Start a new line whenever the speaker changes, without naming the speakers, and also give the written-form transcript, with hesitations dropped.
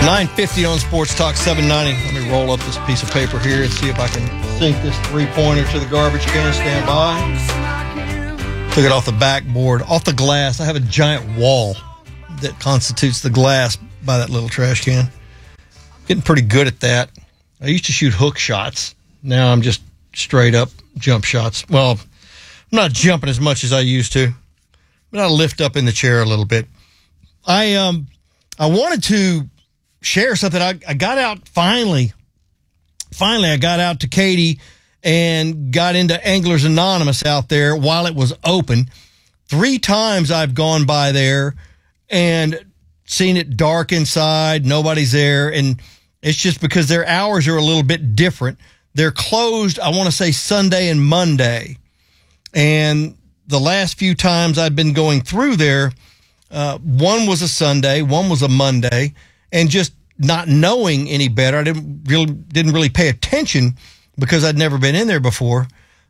950 on Sports Talk 790. Let me roll up this piece of paper here and see if I can sink this three-pointer to the garbage can. Stand by. Took it off the backboard, off the glass. I have a giant wall that constitutes the glass by that little trash can. Getting pretty good at that. I used to shoot hook shots. Now I'm just straight up jump shots. Well, I'm not jumping as much as I used to, but I lift up in the chair a little bit. I wanted to share something. I got out finally I got out to Katy and got into Anglers Anonymous out there while it was open. 3 times I've gone by there and seen it dark inside. Nobody's there. And it's just because their hours are a little bit different. They're closed, I want to say Sunday and Monday. And the last few times I've been going through there, one was a Sunday, one was a Monday, and just not knowing any better, I didn't really pay attention because I'd never been in there before.